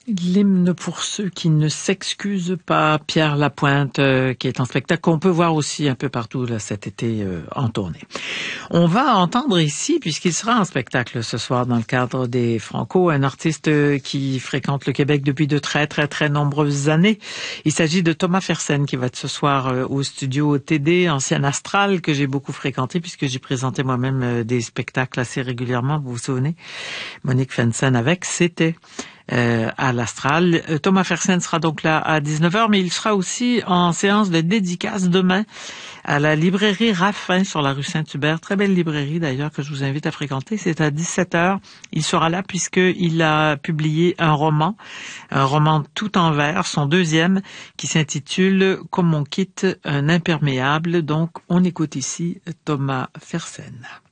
L'hymne pour ceux qui ne s'excusent pas, Pierre Lapointe, qui est en spectacle, qu'on peut voir aussi un peu partout là, cet été en tournée. On va entendre ici, puisqu'il sera en spectacle ce soir dans le cadre des Franco, un artiste qui fréquente le Québec depuis de très très très nombreuses années. Il s'agit de Thomas Fersen qui va être ce soir au studio TD, ancien Astral, que j'ai beaucoup fréquenté puisque j'ai présenté moi-même des spectacles assez régulièrement, vous vous souvenez? Monique Fersen avec, c'était à l'Astral. Thomas Fersen sera donc là à 19h, mais il sera aussi en séance de dédicace demain à la librairie Raffin sur la rue Saint-Hubert. Très belle librairie d'ailleurs que je vous invite à fréquenter. C'est à 17h. Il sera là puisqu'il a publié un roman tout en vers, son deuxième, qui s'intitule « Comme on quitte un imperméable ». Donc on écoute ici Thomas Fersen.